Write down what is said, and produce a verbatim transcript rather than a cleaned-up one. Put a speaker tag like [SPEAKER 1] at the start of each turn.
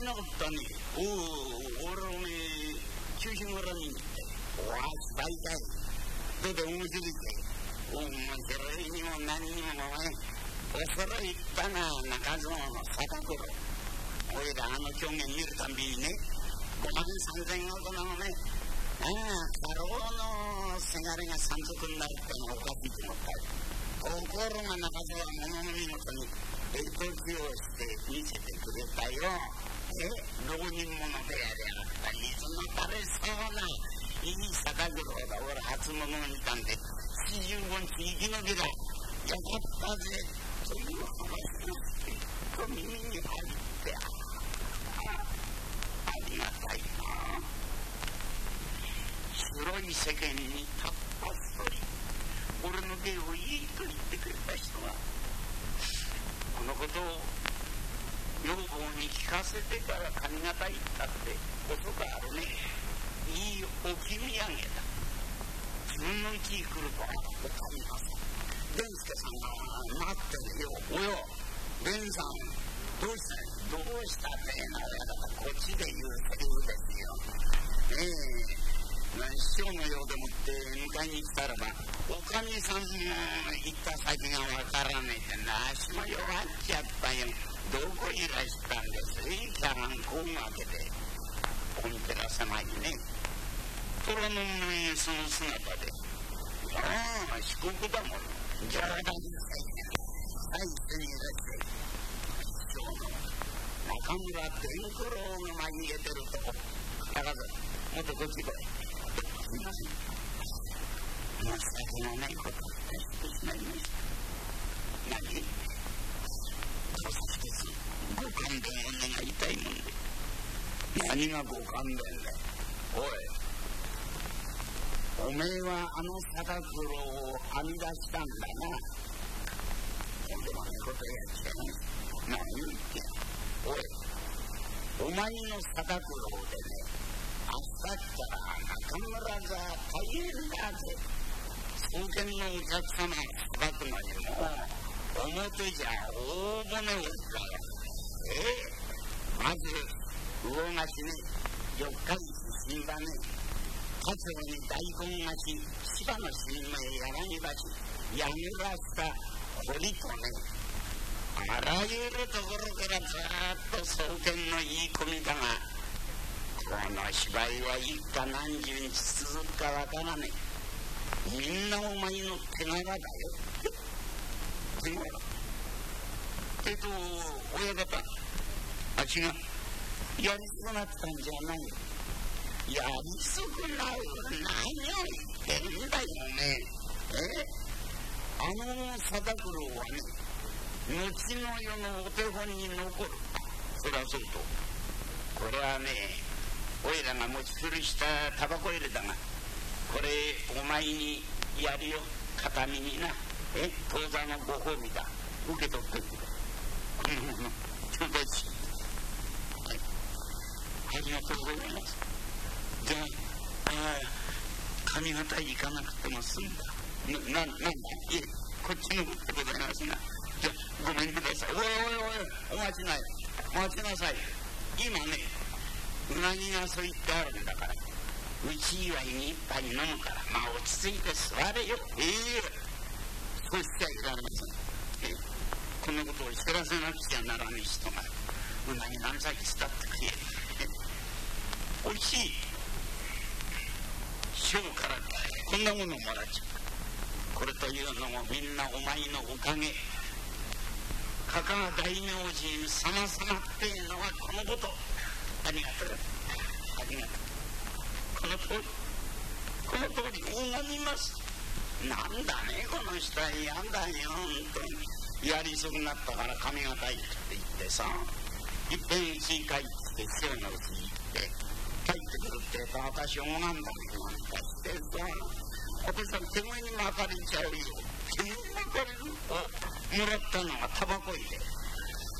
[SPEAKER 1] なかったね。おお、俺おめえ九州村に行っておわ大体どうで面白いぜ。面白いにも何にもお前おそろいったな中園の坂黒。おいらあの狂言見るたんびにねごまんさんぜんごとのねああ家老のせがれが山賊になるってのはおかしいと思ったよ。ところが中園は物の見事に江戸気をして見せてくれたよ。え浪人者部屋であった水の垂れそうないい酒黒だ。俺初物を見たんで四十五日生き延びだよかったぜという話が結構耳に入ってありがたいな。広い世間にたった一人俺の芸をいいと言ってくれた人がこのことを女房に聞かせてから上方行ったって遅くあるね。いい置き土産だ。自分の家に来るとおかみさん伝助さんが待ってるよ。およ伝さんどうしたどうしたってな親方こっちで言うセリフですよ。ええ師匠のようでもって迎えに来たらばおかみさんも行った先がわからねえってな足も弱っちゃったよ。どこいらしたんですいキャランコンわけでコンテラ様にね虎の上その姿でああ四国だもの冗談ですはいすみません師匠の中村伝九郎が紛れてるとこだからもっとこっち来いすみません申し訳のないことをしてしまいました。何どうぞ一つご勘弁を願いたいもんで。何がご勘弁だよ。おいおめえはあの坂黒を編み出したんだな。とんでもないことやっちゃいます。何言ってんの。おいお前の坂黒でね明日から中村座大変だぜ。宗見のお客様がさばくのにも表じゃ大骨をだよ。ええまず魚菓子ね四日市新馬ねカツオに大根菓子芝の新米柳橋やぐらした堀とねあらゆるところからずーっと宗見の言い込みだがこの芝居は一家何十日続くかわからねえ。みんなお前の手柄だよ。手柄えっと親方あ違うやりそうなったんじゃないよ。やりそくなる何を言ってるんだよね。えあの貞九郎はね後の世のお手本に残る。そりゃそうとこれはねおいらが持ち古したタバコ入れだがこれお前にやるよ片身にな。え当座のご褒美だ。受け取ってくれ。こんなものちょうだいし、はい、ありがとうございます。じゃああ上方行かなくても済んだ。な、な、なんだいえこっちのことでございますな。じゃあごめんください。おいおいおいお待ちなよお待ちなさい。今ねうなぎがそう言ってあるんだからうち祝いに一杯飲むからまあ落ち着いて座れよ。ええそうしちゃいられません。えこんなことを知らせなくちゃならぬ人がうなぎ何歳したって食える。おいしい師匠からこんなものもらっちゃう。これというのもみんなお前のおかげ。かかが大明神様様っていうのはこのことありがとうありがとう。この通りこの通り拝みます。なんだねこの人は嫌だよ本当に。やりそうになったから上方行くって言ってさいっぺんうちに帰って師匠のうちに行って帰ってくるって言うと私拝んだりなんかしてさ私は手前に巻かれちゃうよ。手前に巻かれるおもらったのがタバコ入れ